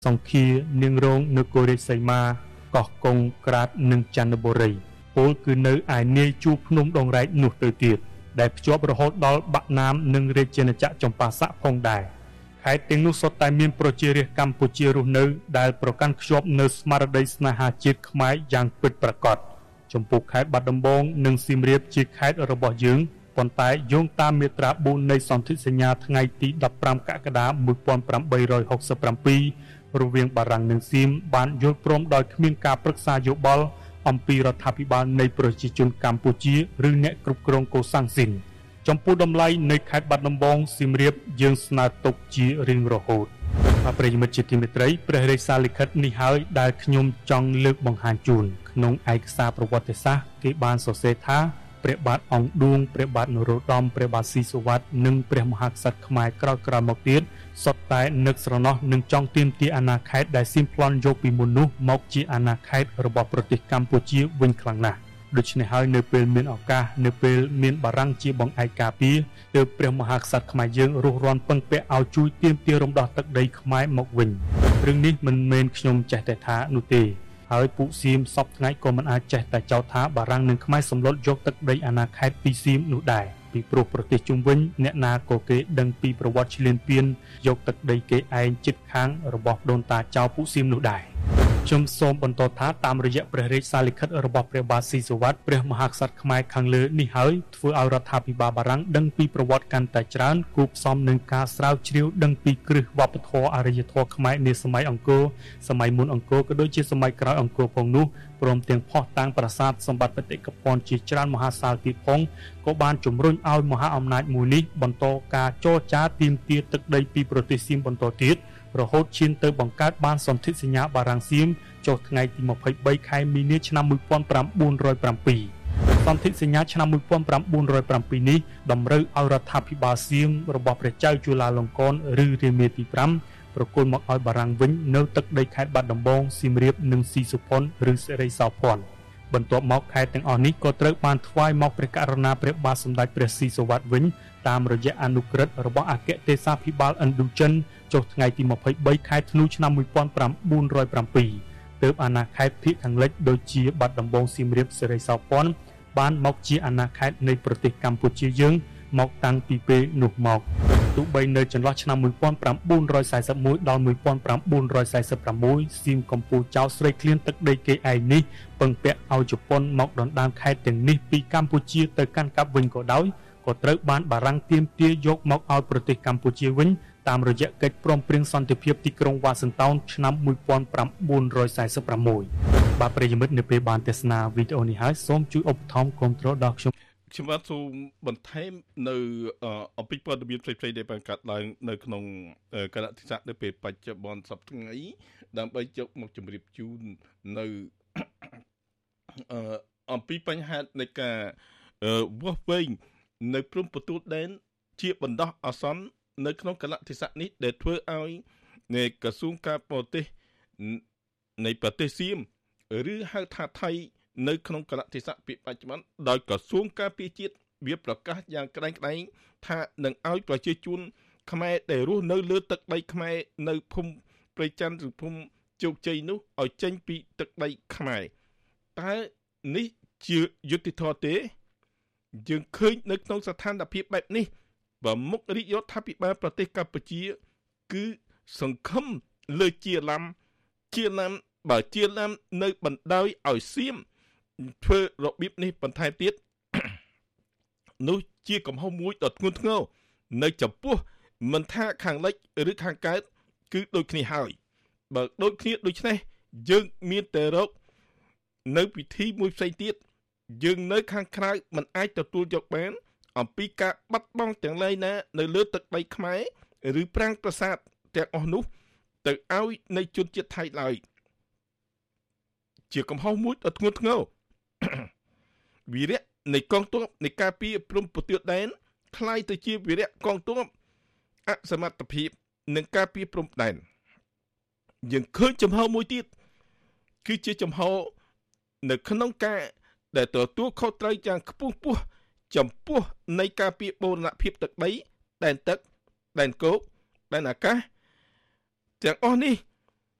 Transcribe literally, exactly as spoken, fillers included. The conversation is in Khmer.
សង្ឃានាងរងនៅកូរ៉េសីមាកោះកុងក្រាតនិងច័ន្ទបុរីពលគឺនៅឯនាយជួរភ្នំដងរែកនោះទៅទៀតដែលភ្ជាប់រហូតដល់បាក់ណាមនិងរាជាណាចក្រចម្ប៉ាស័កផងដែរខេត្តទាំងនោះសុទ្ធតែមានប្រជារាស្ត្រកម្ពុជារស់នៅដែលប្រកាន់ខ្ជាប់នៅស្មារតីស្នេហាជាតិខ្មែរយ៉ាងពិតប្រាកដចំពោះខេត្តបាត់ដំបងនិងសៀមរាបជាខេត្តរបស់យើងប៉ុន្តែយោងតាមមាត្រាបួននៃសន្ធិសញ្ញាថ្ងៃទីដប់ប្រាំកក្កដាmột nghìn tám trăm sáu mươi bảyរវាងបារាំងនិងសៀមបានយល់ព្រមដោយគ្មានការប្រឹក្សាយោបល់អំពីរដ្ឋាភិបាលនៃប្រជាជនកម្ពុជាឬអ្នកគ្រប់គ្រងកូសាំងស៊ីនចំពោះតម្លៃនៃខេត្តបាត់ដំបងសៀមរាបយើងស្នើទុកជារៀងរហូតបាទប្រិយមិត្តជាទីមេត្រីព្រះរាជសារលិខិតនេះហើយដែលខ្ញុំចង់លើកបង្ហាញជូនក្នុងឯកសារប្រវត្តិសាស្ត្រគេបានសរសេរថាព្រះបាទអង្គឌួងព្រះបាទនរោត្តមព្រះបាទស៊ីសុវត្ថិនិងព្រះមហាក្សត្រខ្មែរក្រោយៗមកទៀតសុទ្ធតែនឹកស្រណោះនឹងចង់ទាមទារអាណាខេត្តដែលសៀមប្លន់យកពីមុននោះមកជាអាណាខេត្តរបស់ប្រទេសកម្ពុជាវិញខ្លាំងណាស់ដូច្នេះហើយនៅពេលមានឱកាសនៅពេលមានបារាំងជាបង្អែកការពារទើបព្រះមហាក្សត្រខ្មែរយើងរុះរាន់ពឹងពាក់ឲ្យជួយទាមទាររំដោះទឹកដីខ្មែរមកវិញរឿងនេះមិនមែនខ្ញុំចេះតែថានោះទេហើយពួកសៀមសពថ្ងៃក៏មិនអាចចេះតែចោទថាបារាំងនិងខ្មែរសម្លុតយកទឹកដីអាណាខេត្តពីសៀមនោះដែរពីព្រោះប្រទេសជុំវិញអ្នកណាក៏គេដឹងពីប្រវត្តិឈ្លានពានយកទឹកដីគេឯងជិតខាងរបស់ដូនតាចៅពួកសៀមនោះដែរខ្ញុំសូមបន្តថាតាមរយៈព្រះរាជសារលិខិតរបស់ព្រះបាទស៊ីសុវត្ថិព្រះមហាក្សត្រខ្មែរខាងលើនេះហើយធ្វើឲ្យរដ្ឋាភិបាលបារាំងដឹងពីប្រវត្តិកាន់តែច្រើនគូផ្សំនឹងការស្រាវជ្រាវដឹងពីគ្រឹះវប្បធម៌អរិយធម៌ខ្មែរនាសម័យអង្គរសម័យមុនអង្គរក៏ដូចជាសម័យក្រោយអង្គរផងនោះព្រមទាំងផុសតាំងប្រាសាទសម្បត្តិបេតិកភណ្ឌជាច្រើនមហាសាលទៀតផងក៏បានជំរុញឲ្យមហាអំណាចមួយនេះបន្តការចរចាទាមទារទឹកដីពីប្រទេសសៀមបន្តទៀតរហូតឈានទៅបង្កើតបានសន្ធិសញ្ញាបារាំងសៀមចុះថ្ងៃទីម្ភៃបីខែមីនាឆ្នាំmột nghìn chín trăm linh bảyសន្ធិសញ្ញាឆ្នាំmột nghìn chín trăm linh bảyនេះតម្រូវឲ្យរដ្ឋាភិបាលសៀមរបស់ព្រះចៅជូឡាលង្កនឬរាមាទីប្រាំប្រគល់មកឲ្យបារាំងវិញនៅទឹកដីខេត្តបាត់ដំបងសៀមរាបនិងស៊ីសុផុនឬសិរីសោភ័ណ្ឌបន្ទាប់មកខេត្តទាំងអស់នេះក៏ត្រូវបានថ្វាយមកព្រះករុណាព្រះបាទសម្ដេចព្រះស៊ីសុវត្ថិវិញតាមរយៈអនុក្រឹត្យរបស់អគ្គទេសាភិបាលឥណ្ឌូចិនចុះថ្ងៃទីម្ភៃបីខែធ្នូឆ្នាំmột nghìn chín trăm linh bảyទើបអាណាខេត្តភាគខាងលិចដូចជាបាត់ដំបងសៀមរាបសិរីសោភ័ណ្ឌបានមកជាអាណាខេត្តនៃប្រទេសកម្ពុជាយើងមកតាំងពីពេលនោះមកទោះបីនៅចន្លោះឆ្នាំmột nghìn chín trăm bốn mươi mộtដល់một nghìn chín trăm bốn mươi sáuសៀមកំពូលចៅស្រីឃ្លានទឹកដីគេឯងនេះពឹងពាក់ឲ្យជប៉ុនមកដណ្ដើមខេត្តទាំងនេះពីកម្ពុជាទៅកាន់កាប់វិញក៏ដោយក៏ត្រូវបានបារាំងទាមទារយកមកឲ្យប្រទេសកម្ពុជាវិញតាមរយៈកិច្ចព្រមព្រៀងសន្តិភាពទីក្រុងវ៉ាស៊ីនតោនឆ្នាំmột nghìn chín trăm bốn mươi sáuបាទប្រិយមិត្តនៅពេលបានទស្សនាវីដេអូនេះហើយសូមជួយឧបត្ថម្ភគាំទ្រដល់ខ្ញុំខ្ញុំបាទសូមបន្ថែមនៅអំពីព័ត៌មានផ្សេងៗដែលបានកាត់ឡើងនៅក្នុងគណៈទិសៈនៅពេលបច្ចុប្បន្នសប្តាហ៍ថ្ងៃដើម្បីយកមកជម្រាបជូននៅអំពីបញ្ហានៃការវាស់វែងនៅព្រំប្រទល់ដែនជាបណ្ដោះអាសន្ននៅក្នុងគណៈទិសៈនេះដែលធ្វើឲ្យនៃក្រសួងការបរទេសនៃប្រទេសសៀមឬហៅថាថៃនៅក្នុងគណៈទិសៈពាក្យបច្ចុប្បន្នដោយក្រសួងការពារជាតិវាប្រកាសយ៉ាងក្តែងក្តែងថានឹងឲ្យប្រជាជនខ្មែរដែលរស់នៅលើទឹកដីខ្មែរនៅភូមិព្រៃច័ន្ទឬភូមិជោគជ័យនោះឲ្យចេញពីទឹកដីខ្មែរតើនេះជាយុត្តិធម៌ទេយើងឃើញនៅក្នុងស្ថានភាពបែបនេះបើមុខរាជរដ្ឋាភិបាលប្រទេសកម្ពុជាគឺសង្ឃឹមលើជាឡាំជាឡាំបើជាឡាំនៅបណ្ដោយឲ្យសៀមធ្វើរបៀបនេះបន្ថែមទៀតនោះជាកំហុសមួយដ៏ធ្ងន់ធ្ងរនៅចំពោះមិនថាខាងលិចឬខាងកើតគឺដូចគ្នាហើយបើដូចគ្នាដូច្នេះយើងមានតែរកនៅពិធីមួយផ្សេងទៀតយើងនៅខាងក្រៅមិនអាចទទួលយកបានអំពីការបាត់បង់ទាំងឡាយណានៅលើទឹកដីខ្មែរឬប្រាង្គប្រាសាទទាំងអស់នោះទៅឲ្យនៃជនជាតិថៃឡើយជាកំហុសមួយដ៏ធ្ងន់ធ្ងរវីរៈនៃកងទ័ពនៃការពារព្រំប្រទល់ដែនคล้ายទៅជាវីរៈកងទ័ពអសមត្ថភាពនឹងការពារព្រំដែនយើងឃើញចំហមួយទៀតគឺជាចំហនៅក្នុងការដែលទទួលខុសត្រូវយ៉ាងខ្ពស់ពោះចំពោះនៃការពារបូរណភាពទឹកដីដែនទឹកដែនគោកដែនអាកាសទាំងអស់នេះ